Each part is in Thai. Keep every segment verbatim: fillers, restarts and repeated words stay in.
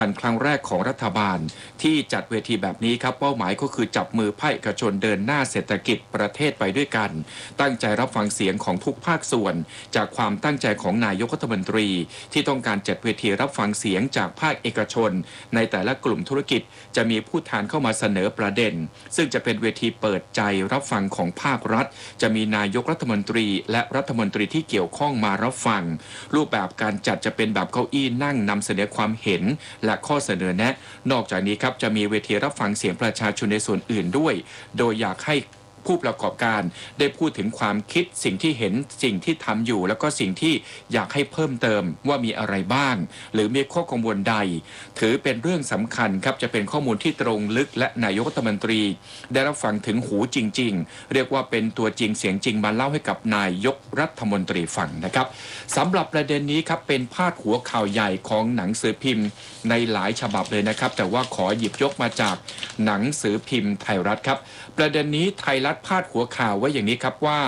ครั้งแรกของรัฐบาลที่จัดเวทีแบบนี้ครับเป้าหมายก็คือจับมือภาคเอกชนเดินหน้าเศรษฐกิจประเทศไปด้วยกันตั้งใจรับฟังเสียงของทุกภาคส่วนจากความตั้งใจของนายกรัฐมนตรีที่ต้องการจัดเวทีรับฟังเสียงจากภาคเอกชนในแต่ละกลุ่มธุรกิจจะมีผู้แทนเข้ามาเสนอประเด็นซึ่งจะเป็นเวทีเปิดใจรับฟังของภาครัฐจะมีนายกรัฐมนตรีและรัฐมนตรีที่เกี่ยวข้องมารับฟังรูปแบบการจัดจะเป็นแบบเก้าอี้นั่งนำเสนอความเห็นและข้อเสนอแนะนอกจากนี้ครับจะมีเวทีรับฟังเสียงประชาชนในส่วนอื่นด้วยโดยอยากให้ผู้ประกอบการได้พูดถึงความคิดสิ่งที่เห็นสิ่งที่ทำอยู่แล้วก็สิ่งที่อยากให้เพิ่มเติมว่ามีอะไรบ้างหรือมีข้อกังวลใดถือเป็นเรื่องสำคัญครับจะเป็นข้อมูลที่ตรงลึกและนายกรัฐมนตรีได้รับฟังถึงหูจริงๆเรียกว่าเป็นตัวจริงเสียงจริงมาเล่าให้กับนายกรัฐมนตรีฟังนะครับสำหรับประเด็นนี้ครับเป็นพาดหัวข่าวใหญ่ของหนังสือพิมพ์ในหลายฉบับเลยนะครับแต่ว่าขอหยิบยกมาจากหนังสือพิมพ์ไทยรัฐครับประเด็นนี้ไทยรัฐพาดหัวข่าวไว้อย่างนี้ครับว่า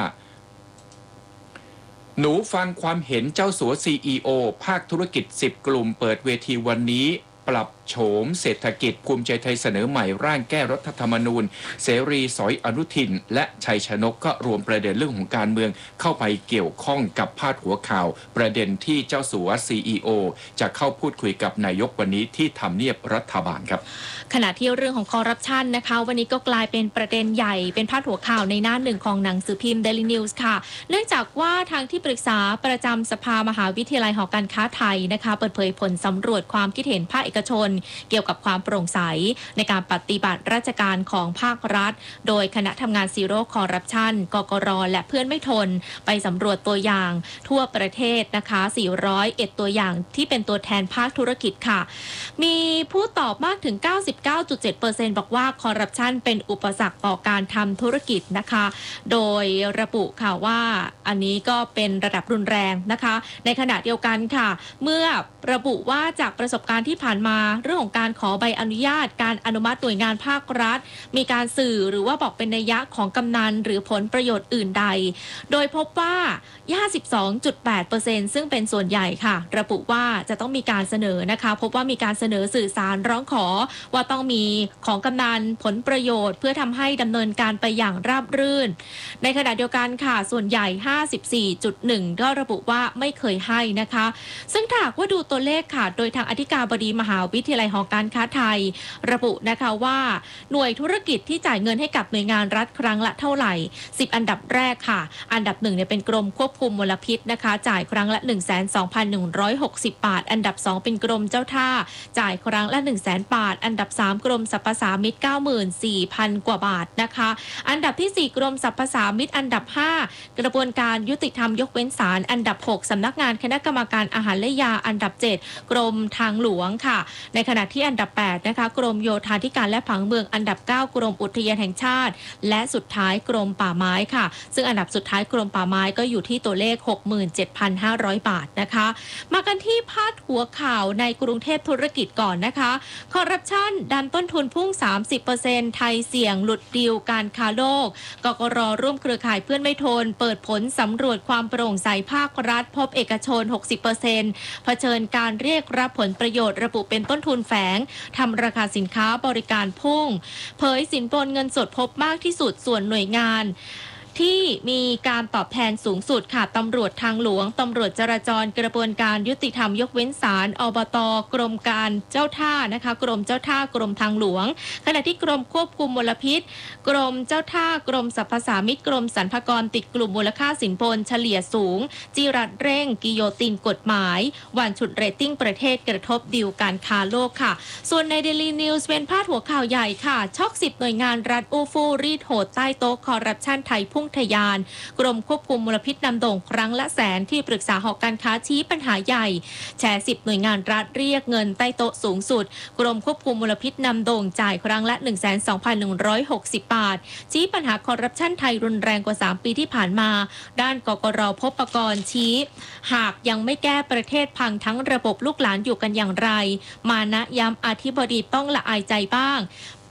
หนูฟังความเห็นเจ้าสัว ซี อี โอ ภาคธุรกิจสิบกลุ่มเปิดเวทีวันนี้ปรับโฉมเศรษฐกิจภูมิใจไทยเสนอใหม่ร่างแก้รัฐธรรมนูญเสรีสอยอนุทินและชัยชนกก็รวมประเด็นเรื่องของการเมืองเข้าไปเกี่ยวข้องกับพาดหัวข่าวประเด็นที่เจ้าสัว ซี อี โอ จะเข้าพูดคุยกับนายกวันนี้ที่ทำเนียบรัฐบาลครับขณะที่เรื่องของคอร์รัปชันนะคะวันนี้ก็กลายเป็นประเด็นใหญ่เป็นพาดหัวข่าวในหน้าหนึ่งของหนังสือพิมพ์ Daily News ค่ะเนื่องจากว่าทางที่ปรึกษาประจำสภามหาวิทยาลัยหอการค้าไทยนะคะเปิดเผยผลสำรวจความคิดเห็นภาคเอกชนเกี่ยวกับความโปร่งใสในการปฏิบัติราชการของภาครัฐโดยคณะทำงานซีโร่คอร์รัปชันกกรและเพื่อนไม่ทนไปสำรวจตัวอย่างทั่วประเทศนะคะสี่ร้อยเอ็ดตัวอย่างที่เป็นตัวแทนภาคธุรกิจค่ะมีผู้ตอบมากถึง เก้าสิบเก้าจุดเจ็ดเปอร์เซ็นต์ บอกว่าคอร์รัปชันเป็นอุปสรรคต่อการทำธุรกิจนะคะโดยระบุค่ะว่าอันนี้ก็เป็นระดับรุนแรงนะคะในขณะเดียวกันค่ะเมื่อระบุว่าจากประสบการณ์ที่ผ่านมาเรื่องของการขอใบอนุญาตการอนุมัติหน่วยงานภาครัฐมีการสื่อหรือว่าบอกเป็นนัยยะของกำนันหรือผลประโยชน์อื่นใดโดยพบว่า ห้าสิบสองจุดแปดเปอร์เซ็นต์ ซึ่งเป็นส่วนใหญ่ค่ะระบุว่าจะต้องมีการเสนอนะคะพบว่ามีการเสนอสื่อสารร้องขอว่าต้องมีของกำนันผลประโยชน์เพื่อทำให้ดำเนินการไปอย่างราบรื่นในขณะเดียวกันค่ะส่วนใหญ่ ห้าสิบสี่จุดหนึ่ง ก็ระบุว่าไม่เคยให้นะคะซึ่งถ้าหากว่าดูตัวเลขค่ะโดยทางอธิการบดีมหาวิทยาลัยหอการค้าไทยระบุนะคะว่าหน่วยธุรกิจที่จ่ายเงินให้กับหน่วยงานรัฐครั้งละเท่าไหร่สิบอันดับแรกค่ะอันดับหนึ่งเนี่ยเป็นกรมควบคุมมลพิษนะคะจ่ายครั้งละ หนึ่งแสนสองพันหนึ่งร้อยหกสิบ บาทอันดับสองเป็นกรมเจ้าท่าจ่ายครั้งละ หนึ่งแสน บาทอันดับสามกรมสรรพสามิต เก้าหมื่นสี่พัน กว่าบาทนะคะอันดับที่สี่กรมสรรพสามิตอันดับห้ากระบวนการยุติธรรมยกเว้นศาลอันดับหกสำนักงานคณะกรรมการอาหารและยาอันดับเจ็ดกรมทางหลวงค่ะในขณะที่อันดับแปดนะคะกรมโยธาธิการและผังเมืองอันดับเก้ากรมอุทยานแห่งชาติและสุดท้ายกรมป่าไม้ค่ะซึ่งอันดับสุดท้ายกรมป่าไม้ก็อยู่ที่ตัวเลข หกหมื่นเจ็ดพันห้าร้อย บาทนะคะมากันที่พาดหัวข่าวในกรุงเทพธุรกิจก่อนนะคะคอร์รัปชันดันต้นทุนพุ่ง สามสิบเปอร์เซ็นต์ ไทยเสี่ยงหลุดดีลการค้าโลกกกรร่วมเครือข่ายเพื่อนไม่ทนเปิดผลสำรวจความโปร่งใสภาครัฐพบเอกชน หกสิบเปอร์เซ็นต์ เผชิญการเรียกรับผลประโยชน์ระบุเป็นต้นทุนแฝงทำราคาสินค้าบริการพุ่งเผยสินบนเงินสดพบมากที่สุดส่วนหน่วยงานที่มีการตอบแทนสูงสุดค่ะตำรวจทางหลวงตำรวจจราจรกระบวนการยุติธรรมยกเว้นศาลอบต.กรมการเจ้าท่านะคะกรมเจ้าท่ากรมทางหลวงขณะที่กรมควบคุมมลพิษกรมเจ้าท่ากรมสรรพสามิตกรมสรรพากรติดกลุ่มมูลค่าสินบนเฉลี่ยสูงจีรัดเร่งกิโยตินกฎหมายวันฉุดเรตติ้งประเทศกระทบดีลการค้าโลกค่ะส่วนใน Daily News เป็นพาดหัวข่าวใหญ่ค่ะช็อกสิบหน่วยงานรัฐอู้ฟู่รีดโหดใต้โต๊ะคอร์รัปชันไทยพุ่งทะยานกรมควบคุมมลพิษนำโด่งครั้งละแสนที่ปรึกษาหอการค้าชี้ปัญหาใหญ่แชร์สิบหน่วยงานรัฐเรียกเงินใต้โต๊ะสูงสุดกรมควบคุมมลพิษนำโด่งจ่ายครั้งละ หนึ่งแสนสองพันหนึ่งร้อยหกสิบ บาทชี้ปัญหาคอร์รัปชันไทยรุนแรงกว่าสามปีที่ผ่านมาด้านกกรพบปกรณ์ชี้หากยังไม่แก้ประเทศพังทั้งระบบลูกหลานอยู่กันอย่างไรมานะย้ำอธิบดีต้องละอายใจบ้าง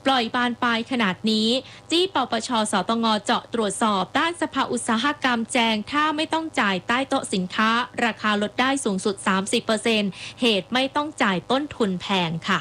ปล่อยบานปลายขนาดนี้จี้ปปชสตงเจาะตรวจสอบด้านสภาอุตสาหกรรมแจงถ้าไม่ต้องจ่ายใต้โต๊ะสินค้าราคาลดได้สูงสุด สามสิบเปอร์เซ็นต์ เหตุไม่ต้องจ่ายต้นทุนแพงค่ะ